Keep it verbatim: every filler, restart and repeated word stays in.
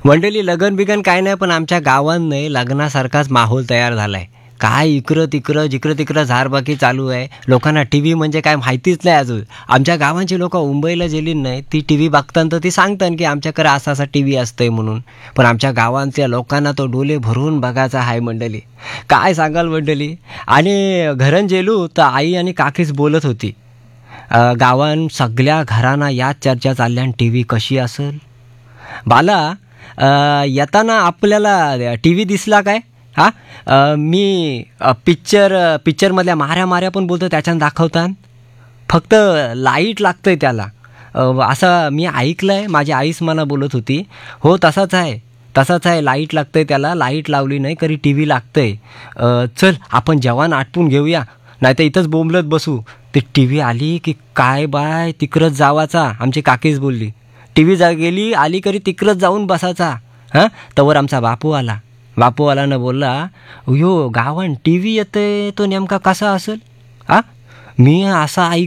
मंडळी लगन बिगन काय नाही, पण आमच्या गावात नाही लग्नासारखाच माहोल तयार झालाय. काय इकडं तिकडं जिकडं तिकडं झारबाकी चालू आहे. लोकांना टी व्ही म्हणजे काय माहितीच नाही अजून. आमच्या गावांची लोक मुंबईला गेली नाही, ती टी व्ही बघताना तर ती सांगतात की आमच्याकडे असा असा टी व्ही असतंय म्हणून. पण आमच्या गावातल्या लोकांना तो डोले भरून बघायचा आहे मंडळी. काय सांगाल मंडळी. आणि घरन गेलो तर आई आणि काकीच बोलत होती, अ, गावान सगळ्या घरांना याच चर्चा चालल्या टी व्ही कशी असेल. बाला, अ, येताना आपल्याला टी व्ही दिसला काय? हा, अ, मी अ, पिक्चर पिक्चरमधल्या माऱ्या माऱ्या पण बोलतो त्याच्यानं दाखवतात. फक्त लाईट लागतंय त्याला. अ, असं मी ऐकलंय, माझी आईच मला बोलत होती. हो तसाच आहे, तसाच आहे, लाईट लागतंय त्याला. लाईट लावली नाही तरी टी व्ही लागतंय. अ, चल आपण जेवण आटपून घेऊया, नाही तर इथंच बोंबलत बसू. ते टी व्ही आली की काय बाय तिकडंच जावाचा, आमची काकीच बोलली. टी व्ही जा गेली आली करी तिकडंच जाऊन बसायचा. हां, तवर आमचा बापू आला. बापूवालानं बोलला, यो गावान टी व्ही येते तो नेमका कसा असेल. हा, मी असा